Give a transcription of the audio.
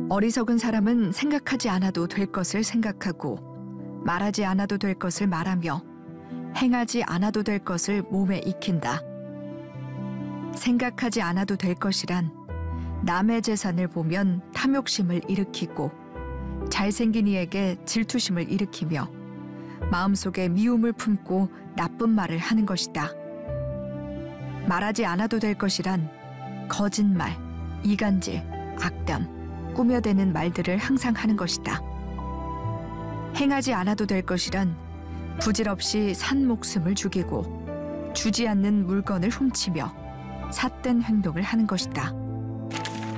어리석은 사람은 생각하지 않아도 될 것을 생각하고 말하지 않아도 될 것을 말하며 행하지 않아도 될 것을 몸에 익힌다. 생각하지 않아도 될 것이란 남의 재산을 보면 탐욕심을 일으키고 잘생긴 이에게 질투심을 일으키며 마음속에 미움을 품고 나쁜 말을 하는 것이다. 말하지 않아도 될 것이란 거짓말, 이간질, 악담, 꾸며대는 말들을 항상 하는 것이다. 행하지 않아도 될 것이란 부질없이 산 목숨을 죽이고 주지 않는 물건을 훔치며 삿된 행동을 하는 것이다.